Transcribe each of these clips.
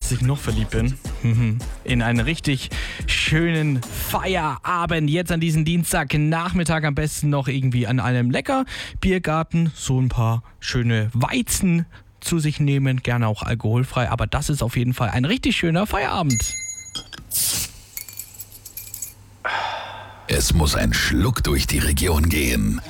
dass ich noch verliebt bin. In einen richtig schönen Feierabend. Jetzt an diesem Dienstagnachmittag am besten noch irgendwie an einem lecker Biergarten so ein paar schöne Weizen zu sich nehmen. Gerne auch alkoholfrei, aber das ist auf jeden Fall ein richtig schöner Feierabend. Es muss ein Schluck durch die Region gehen.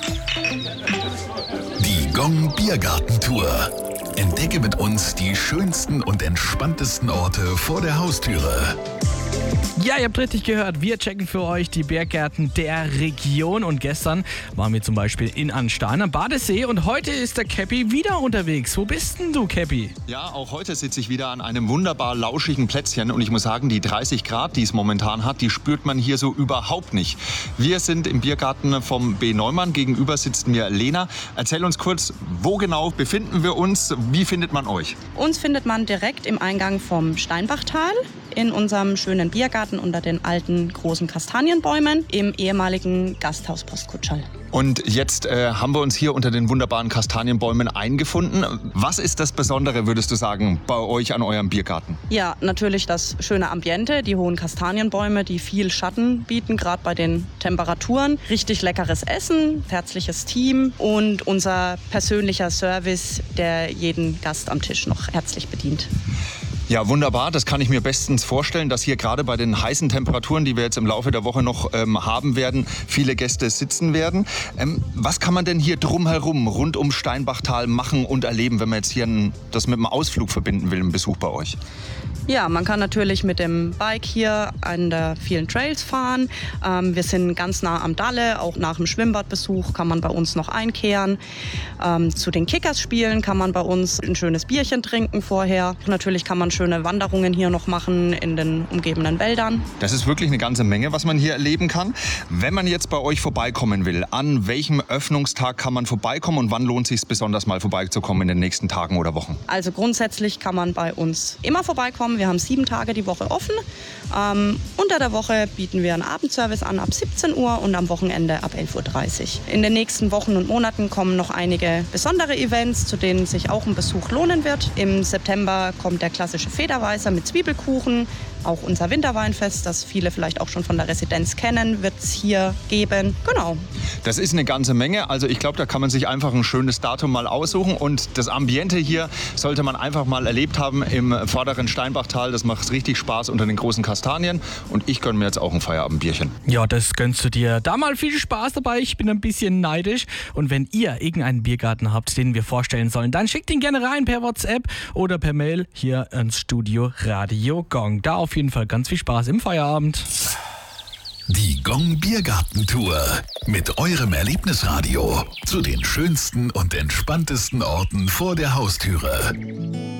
Die Gong Biergartentour. Entdecke mit uns die schönsten und entspanntesten Orte vor der Haustüre. Ja, ihr habt richtig gehört, wir checken für euch die Biergärten der Region und gestern waren wir zum Beispiel in Anstein am Badesee und heute ist der Käppi wieder unterwegs. Wo bist denn du, Käppi? Ja, auch heute sitze ich wieder an einem wunderbar lauschigen Plätzchen und ich muss sagen, die 30 Grad, die es momentan hat, die spürt man hier so überhaupt nicht. Wir sind im Biergarten vom B. Neumann, gegenüber sitzt mir Lena. Erzähl uns kurz, wo genau befinden wir uns, wie findet man euch? Uns findet man direkt im Eingang vom Steinbachtal in unserem schönen Biergarten unter den alten großen Kastanienbäumen im ehemaligen Gasthaus Postkutschall. Und jetzt haben wir uns hier unter den wunderbaren Kastanienbäumen eingefunden. Was ist das Besondere, würdest du sagen, bei euch an eurem Biergarten? Ja, natürlich das schöne Ambiente, die hohen Kastanienbäume, die viel Schatten bieten, gerade bei den Temperaturen. Richtig leckeres Essen, herzliches Team und unser persönlicher Service, der jeden Gast am Tisch noch herzlich bedient. Ja, wunderbar. Das kann ich mir bestens vorstellen, dass hier gerade bei den heißen Temperaturen, die wir jetzt im Laufe der Woche noch haben werden, viele Gäste sitzen werden. Was kann man denn hier drumherum, rund um Steinbachtal machen und erleben, wenn man jetzt hier das mit einem Ausflug verbinden will, einen Besuch bei euch? Ja, man kann natürlich mit dem Bike hier an der vielen Trails fahren. Wir sind ganz nah am Dalle, auch nach dem Schwimmbadbesuch kann man bei uns noch einkehren. Zu den Kickers-Spielen kann man bei uns ein schönes Bierchen trinken vorher. Natürlich kann man schöne Wanderungen hier noch machen in den umgebenden Wäldern. Das ist wirklich eine ganze Menge, was man hier erleben kann. Wenn man jetzt bei euch vorbeikommen will, an welchem Öffnungstag kann man vorbeikommen und wann lohnt es sich besonders mal vorbeizukommen in den nächsten Tagen oder Wochen? Also grundsätzlich kann man bei uns immer vorbeikommen. Wir haben 7 Tage die Woche offen. Unter der Woche bieten wir einen Abendservice an ab 17 Uhr und am Wochenende ab 11.30 Uhr. In den nächsten Wochen und Monaten kommen noch einige besondere Events, zu denen sich auch ein Besuch lohnen wird. Im September kommt der klassische Federweißer mit Zwiebelkuchen. Auch unser Winterweinfest, das viele vielleicht auch schon von der Residenz kennen, wird es hier geben. Genau. Das ist eine ganze Menge. Also ich glaube, da kann man sich einfach ein schönes Datum mal aussuchen. Und das Ambiente hier sollte man einfach mal erlebt haben im vorderen Steinbachtal. Das macht richtig Spaß unter den großen Kastanien. Und ich gönne mir jetzt auch ein Feierabendbierchen. Ja, das gönnst du dir. Da mal viel Spaß dabei. Ich bin ein bisschen neidisch. Und wenn ihr irgendeinen Biergarten habt, den wir vorstellen sollen, dann schickt ihn gerne rein per WhatsApp oder per Mail hier ins Studio Radio Gong. Da auf jeden Fall ganz viel Spaß im Feierabend. Die Gong Biergartentour mit eurem Erlebnisradio zu den schönsten und entspanntesten Orten vor der Haustüre.